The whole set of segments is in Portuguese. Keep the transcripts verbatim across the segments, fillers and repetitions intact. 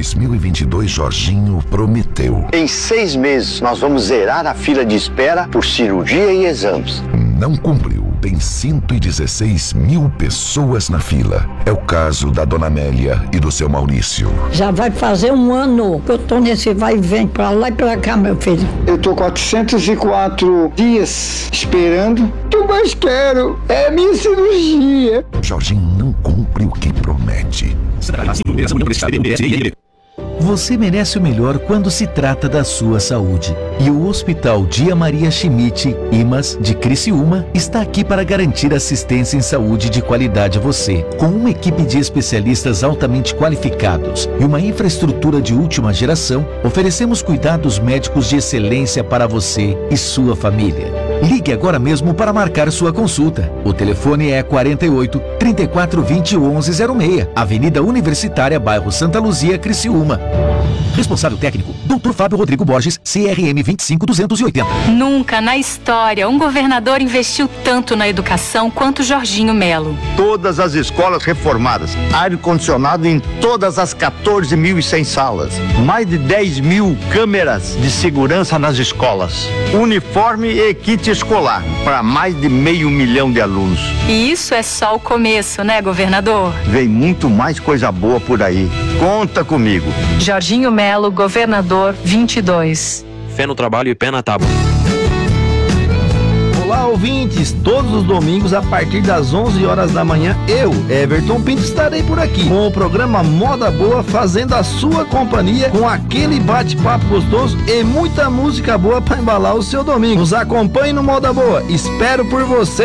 dois mil e vinte e dois, Jorginho prometeu. Em seis meses, nós vamos zerar a fila de espera por cirurgia e exames. Não cumpriu. Tem cento e dezesseis mil pessoas na fila. É o caso da dona Amélia e do seu Maurício. Já vai fazer um ano que eu tô nesse vai e vem pra lá e pra cá, meu filho. Eu tô quatrocentos e quatro dias esperando. O que eu mais quero é a minha cirurgia. Jorginho não cumpre o que promete. Você merece o melhor quando se trata da sua saúde. E o Hospital Dia Maria Schmidt, I M A S, de Criciúma, está aqui para garantir assistência em saúde de qualidade a você. Com uma equipe de especialistas altamente qualificados e uma infraestrutura de última geração, oferecemos cuidados médicos de excelência para você e sua família. Ligue agora mesmo para marcar sua consulta. O telefone é quarenta e oito, trinta e quatro, vinte, onze zero seis, Avenida Universitária, bairro Santa Luzia, Criciúma. Responsável técnico, doutor Fábio Rodrigo Borges, C R M vinte e cinco, duzentos e oitenta. Nunca na história um governador investiu tanto na educação quanto Jorginho Melo. Todas as escolas reformadas, ar-condicionado em todas as quatorze mil e cem salas, mais de dez mil câmeras de segurança nas escolas, uniforme e kit escolar para mais de meio milhão de alunos. E isso é só o começo, né, governador? Vem muito mais coisa boa por aí. Conta comigo. Jorginho Melo, governador vinte e dois. Fé no trabalho e pé na tábua. Olá, ouvintes! Todos os domingos, a partir das onze horas da manhã, eu, Everton Pinto, estarei por aqui com o programa Moda Boa, fazendo a sua companhia com aquele bate-papo gostoso e muita música boa para embalar o seu domingo. Nos acompanhe no Moda Boa. Espero por você!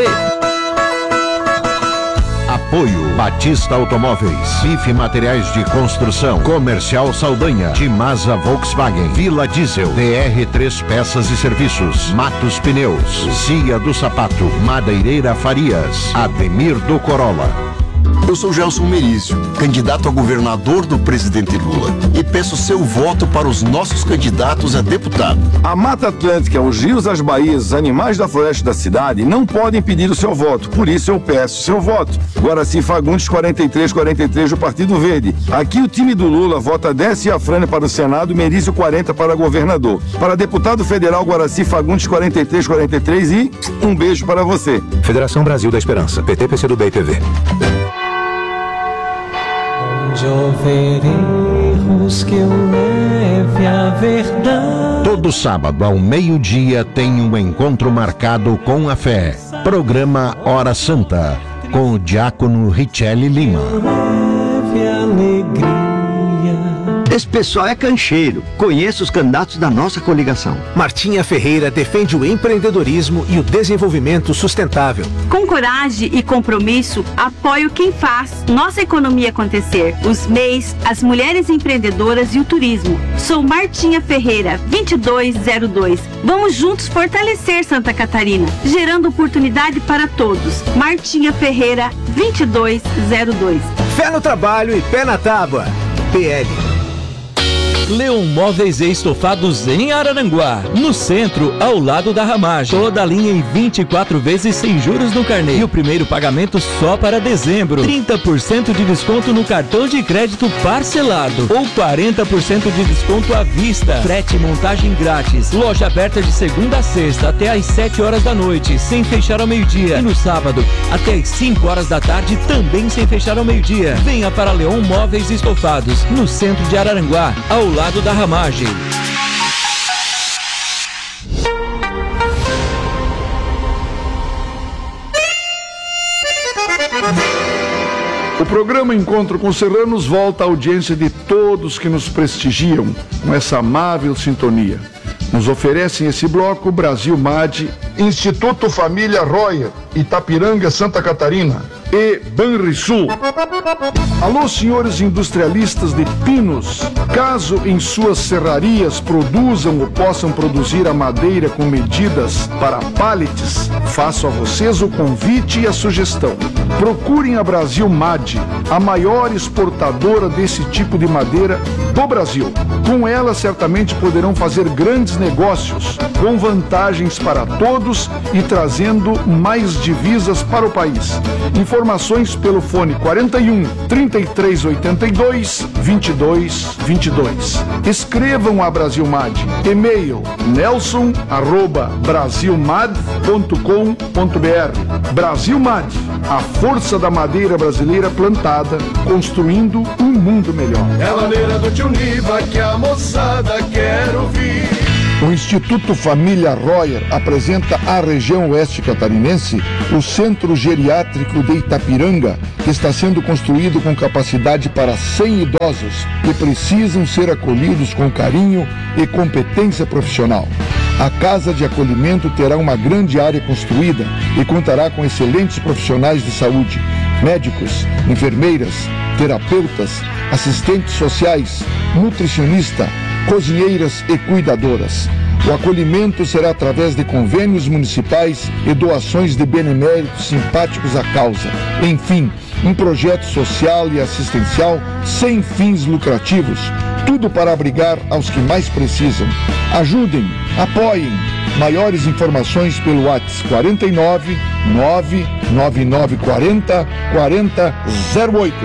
Apoio Batista Automóveis, I F Materiais de Construção, Comercial Saldanha, Timasa Volkswagen, Vila Diesel, D R três Peças e Serviços, Matos Pneus, Cia do Sapato, Madeireira Farias, Ademir do Corolla. Eu sou Gelson Merizio, candidato a governador do presidente Lula, e peço seu voto para os nossos candidatos a deputado. A Mata Atlântica, os rios, as baías, os animais da floresta da cidade não podem pedir o seu voto, por isso eu peço seu voto. Guaraci Fagundes, quarenta e três quarenta e três do Partido Verde. Aqui o time do Lula vota Décio Afrânia para o Senado, Merizio quarenta para governador. Para deputado federal, Guaraci Fagundes, quarenta e três quarenta e três e um beijo para você. Federação Brasil da Esperança, P T, P C do B e P V. Onde houver erros que eu leve a verdade. Todo sábado ao meio-dia tem um encontro marcado com a fé. Programa Hora Santa, com o diácono Richelle Lima. Leve alegria. Esse pessoal é cancheiro. Conheço os candidatos da nossa coligação. Martinha Ferreira defende o empreendedorismo e o desenvolvimento sustentável. Com coragem e compromisso, apoio quem faz nossa economia acontecer. Os M E Is, as mulheres empreendedoras e o turismo. Sou Martinha Ferreira, vinte e dois zero dois. Vamos juntos fortalecer Santa Catarina, gerando oportunidade para todos. Martinha Ferreira, vinte e dois zero dois. Fé no trabalho e pé na tábua. P L. Leon Móveis e Estofados em Araranguá, no centro, ao lado da Ramagem. Toda a linha em vinte e quatro vezes sem juros no carnê. E o primeiro pagamento só para dezembro. trinta por cento de desconto no cartão de crédito parcelado ou quarenta por cento de desconto à vista. Frete e montagem grátis. Loja aberta de segunda a sexta até às sete horas da noite, sem fechar ao meio-dia. E no sábado, até às cinco horas da tarde, também sem fechar ao meio-dia. Venha para Leon Móveis e Estofados, no centro de Araranguá, ao lado da Ramagem. O programa Encontro com Serranos volta à audiência de todos que nos prestigiam com essa amável sintonia. Nos oferecem esse bloco Brasil M A D, Instituto Família Roya, Itapiranga, Santa Catarina e Banrisul. Alô, senhores industrialistas de pinos, caso em suas serrarias produzam ou possam produzir a madeira com medidas para pallets, faço a vocês o convite e a sugestão. Procurem a Brasil M A D, a maior exportadora desse tipo de madeira do Brasil. Com ela, certamente poderão fazer grandes negócios, com vantagens para todos e trazendo mais divisas para o país. Inform Informações pelo fone quarenta e um, trinta e três oitenta e dois, vinte e dois vinte e dois. Escrevam a Brasilmad. E-mail nelson arroba brasilmad ponto com ponto br. Brasilmad, a força da madeira brasileira plantada, construindo um mundo melhor. É a maneira do tio Niva que a moçada quer ouvir. O Instituto Família Royer apresenta à região oeste catarinense o Centro Geriátrico de Itapiranga, que está sendo construído com capacidade para cem idosos que precisam ser acolhidos com carinho e competência profissional. A Casa de Acolhimento terá uma grande área construída e contará com excelentes profissionais de saúde, médicos, enfermeiras, terapeutas, assistentes sociais, nutricionista, cozinheiras e cuidadoras. O acolhimento será através de convênios municipais e doações de beneméritos simpáticos à causa. Enfim, um projeto social e assistencial sem fins lucrativos, tudo para abrigar aos que mais precisam. Ajudem, apoiem. Maiores informações pelo WhatsApp quarenta e nove, nove nove nove quarenta, quarenta zero oito.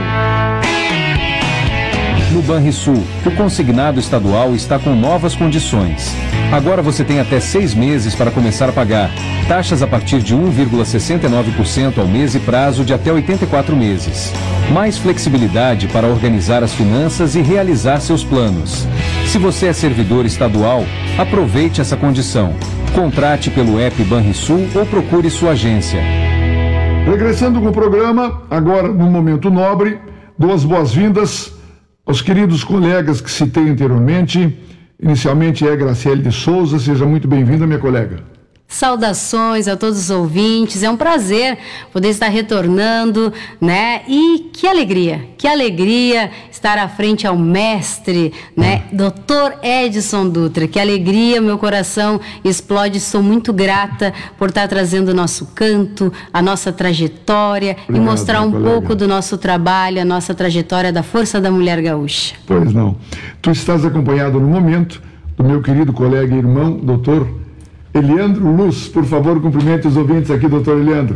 No Banrisul, o consignado estadual está com novas condições. Agora você tem até seis meses para começar a pagar. Taxas a partir de um vírgula sessenta e nove por cento ao mês e prazo de até oitenta e quatro meses. Mais flexibilidade para organizar as finanças e realizar seus planos. Se você é servidor estadual, aproveite essa condição. Contrate pelo app Banrisul ou procure sua agência. Regressando com o programa, agora no Momento Nobre, dou as boas-vindas aos queridos colegas que citei anteriormente. Inicialmente é Graciele de Souza. Seja muito bem-vinda, minha colega. Saudações a todos os ouvintes, é um prazer poder estar retornando, né? E que alegria, que alegria estar à frente ao mestre, né? doutor Edson Dutra, que alegria, meu coração explode, estou muito grata por estar trazendo o nosso canto, a nossa trajetória. Obrigado, e mostrar um colega. pouco do nosso trabalho, a nossa trajetória da Força da Mulher Gaúcha. Pois não. Tu estás acompanhado no momento do meu querido colega e irmão, doutor Eliandro Luz. Por favor, cumprimente os ouvintes aqui, doutor Eliandro.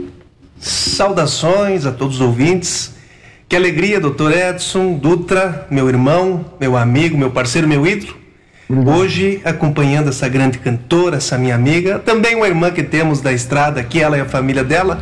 Saudações a todos os ouvintes. Que alegria, doutor Edson Dutra, meu irmão, meu amigo, meu parceiro, meu ídolo. Obrigado. Hoje, acompanhando essa grande cantora, essa minha amiga, também uma irmã que temos da estrada aqui, ela e a família dela.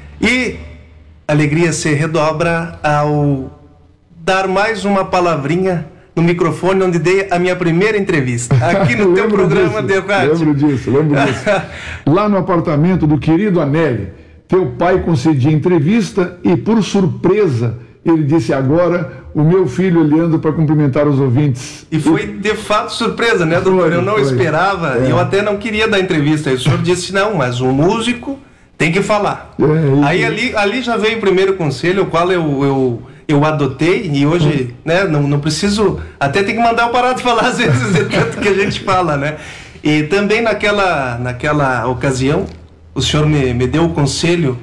E a alegria se redobra ao dar mais uma palavrinha no microfone onde dei a minha primeira entrevista, aqui no teu programa de rádio. Lembro disso, lembro disso. Lá no apartamento do querido Anelli, teu pai concedia entrevista e, por surpresa, ele disse: agora o meu filho Leandro para cumprimentar os ouvintes. E foi de fato surpresa, né, doutor? Foi, eu não foi. esperava, e é. eu até não queria dar entrevista. Aí o senhor disse: não, mas um músico tem que falar. É, Aí ali, ali já veio o primeiro conselho, o qual eu... eu eu adotei, e hoje, né, não, não preciso, até tem que mandar eu parar de falar às vezes, de tanto que a gente fala, né? E também naquela, naquela ocasião, o senhor me, me deu o conselho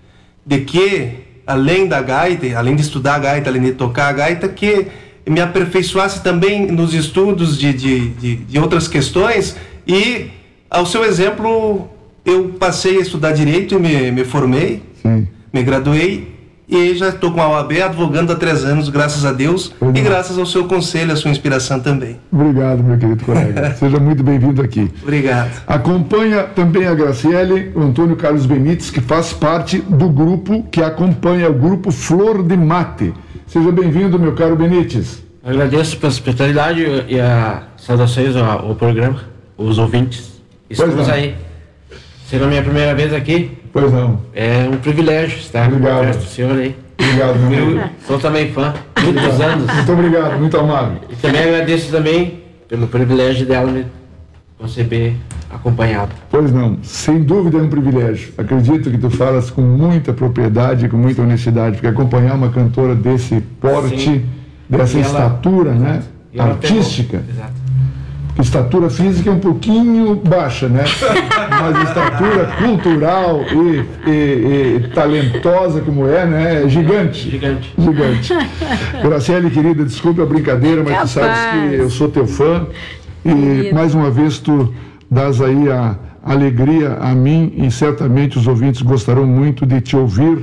de que, além da gaita, além de estudar a gaita, além de tocar a gaita, que me aperfeiçoasse também nos estudos de, de, de, de outras questões, e, ao seu exemplo, eu passei a estudar Direito e me, me formei, Sim. me graduei, e já estou com a O A B advogando há três anos, graças a Deus, Obrigado. e graças ao seu conselho, à sua inspiração também. Obrigado, meu querido colega. Seja muito bem-vindo aqui. Obrigado. Acompanha também a Graciele, o Antônio Carlos Benites, que faz parte do grupo que acompanha o grupo Flor de Mate. Seja bem-vindo, meu caro Benites. Agradeço pela hospitalidade e a saudações ao, ao programa, os ouvintes. Estamos aí. Sendo a minha primeira vez aqui. Pois não. É um privilégio estar obrigado. perto do senhor aí. Obrigado, meu amigo. Sou também fã, muitos anos. Muito obrigado, muito amável. E também agradeço também pelo privilégio dela me conceber acompanhado. Pois não, sem dúvida é um privilégio. Acredito que tu falas com muita propriedade, com muita honestidade, porque acompanhar uma cantora desse porte, Sim. dessa ela, estatura, né, artística. Pegou. Exato. Estatura física é um pouquinho baixa, né? Mas estatura cultural e, e, e talentosa como é, né? É gigante. Gigante. Gigante. Graciele, querida, desculpe a brincadeira, mas Capaz. tu sabes que eu sou teu fã. E Querido. mais uma vez tu dás aí a alegria a mim e certamente os ouvintes gostarão muito de te ouvir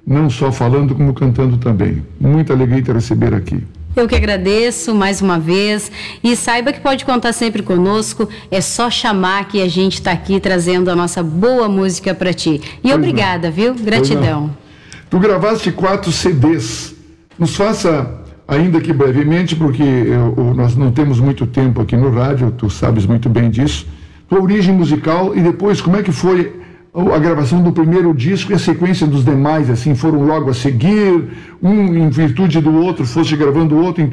não só falando, como cantando também. Muita alegria te receber aqui. Eu que agradeço mais uma vez e saiba que pode contar sempre conosco, é só chamar que a gente está aqui trazendo a nossa boa música para ti. E pois obrigada, não. viu? Gratidão. Tu gravaste quatro C Ds. Nos faça, ainda que brevemente, porque eu, nós não temos muito tempo aqui no rádio, tu sabes muito bem disso, tua origem musical e depois como é que foi a gravação do primeiro disco e a sequência dos demais, assim, foram logo a seguir, um em virtude do outro, fosse gravando o outro,